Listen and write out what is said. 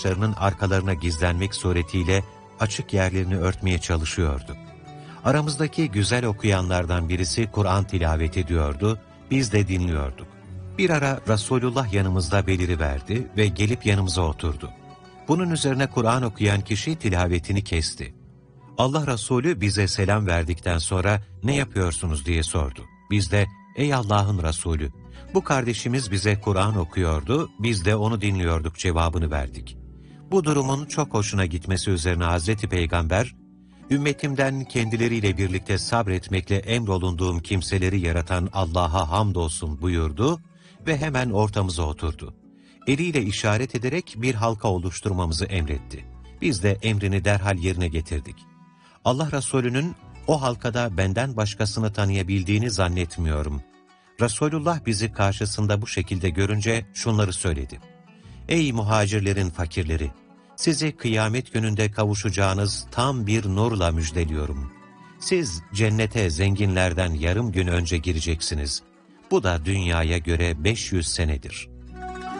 başlarının arkalarına gizlenmek suretiyle açık yerlerini örtmeye çalışıyordu. Aramızdaki güzel okuyanlardan birisi Kur'an tilavet ediyordu, biz de dinliyorduk. Bir ara Resulullah yanımızda beliriverdi ve gelip yanımıza oturdu. Bunun üzerine Kur'an okuyan kişi tilavetini kesti. Allah Resulü bize selam verdikten sonra ne yapıyorsunuz diye sordu. Biz de ey Allah'ın Resulü, bu kardeşimiz bize Kur'an okuyordu, biz de onu dinliyorduk cevabını verdik. Bu durumun çok hoşuna gitmesi üzerine Hazreti Peygamber, ümmetimden kendileriyle birlikte sabretmekle emrolunduğum kimseleri yaratan Allah'a hamdolsun buyurdu ve hemen ortamıza oturdu. Eliyle işaret ederek bir halka oluşturmamızı emretti. Biz de emrini derhal yerine getirdik. Allah Resulü'nün o halkada benden başkasını tanıyabildiğini zannetmiyorum. Resulullah bizi karşısında bu şekilde görünce şunları söyledi. Ey muhacirlerin fakirleri! Sizi kıyamet gününde kavuşacağınız tam bir nurla müjdeliyorum. Siz cennete zenginlerden yarım gün önce gireceksiniz. Bu da dünyaya göre 500 senedir.